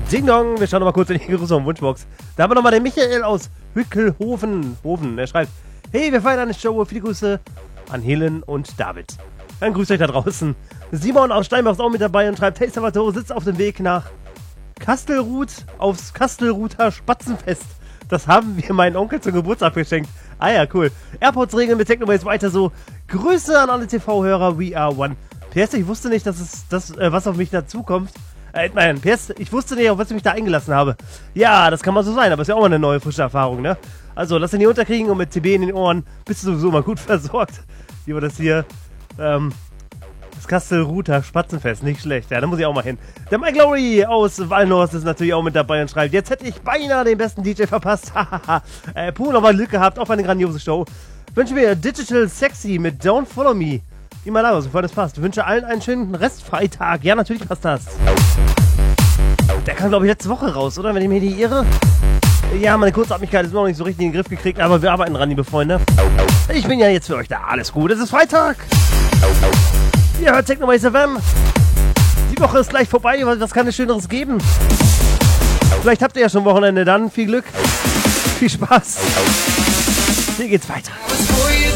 Ding Dong, wir schauen noch mal kurz in die Grüße- und Wunschbox. Da haben wir nochmal den Michael aus Hückelhofen. Er schreibt, hey, wir feiern eine Show, viele Grüße an Helen und David. Dann grüßt euch da draußen. Simon aus Steinbach ist auch mit dabei und schreibt, hey Salvatore, sitzt auf dem Weg nach Kastelruth aufs Kastelruther Spatzenfest. Das haben wir meinen Onkel zum Geburtstag geschenkt. Ah ja, cool. Airpods regeln mit Technoways weiter so. Grüße an alle TV-Hörer, we are one. PS, ich wusste nicht, dass es das, was auf mich dazukommt. PS, ich wusste nicht, auf was ich mich da eingelassen habe. Ja, das kann mal so sein, aber ist ja auch mal eine neue, frische Erfahrung, ne? Also, lass ihn nicht unterkriegen und mit TB in den Ohren bist du sowieso mal gut versorgt. Wie war das hier? Das Kastelruther Spatzenfest, nicht schlecht. Ja, da muss ich auch mal hin. Der Mike Glory aus Wallenhorst ist natürlich auch mit dabei und schreibt, jetzt hätte ich beinahe den besten DJ verpasst. Hahaha. Puh, nochmal Glück gehabt, auf eine grandiose Show. Wünsche mir Digital Sexy mit Don't Follow Me. Wie mal aus, sofern das passt. Wünsche allen einen schönen Restfreitag. Ja, natürlich passt das. Der kam, glaube ich, letzte Woche raus, oder? Wenn ich mich nicht irre. Ja, meine Kurzatmigkeit ist noch nicht so richtig in den Griff gekriegt, aber wir arbeiten dran, liebe Freunde. Ich bin ja jetzt für euch da. Alles gut, es ist Freitag. Ihr hört Technoways FM. Die Woche ist gleich vorbei, was kann es Schöneres geben? Vielleicht habt ihr ja schon Wochenende dann. Viel Glück, viel Spaß. Hier geht's weiter.